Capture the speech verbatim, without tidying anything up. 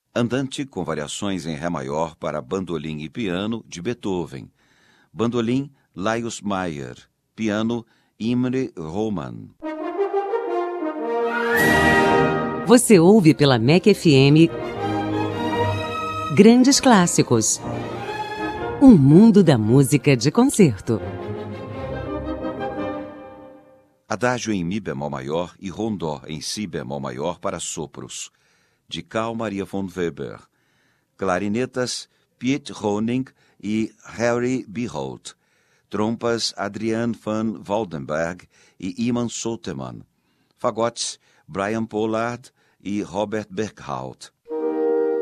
Andante com variações em Ré maior para bandolim e piano, de Beethoven. Bandolim, Laius Mayer. Piano, Imre Roman. Você ouve pela M E C F M Grandes Clássicos. Um mundo da música de concerto. Adágio em Mi bemol maior e Rondó em Si bemol maior para sopros, de Carl Maria von Weber. Clarinetas, Piet Honing e Harry Behold. Trompas, Adrian van Waldenberg e Iman Soteman. Fagotes, Brian Pollard e Robert Berghout.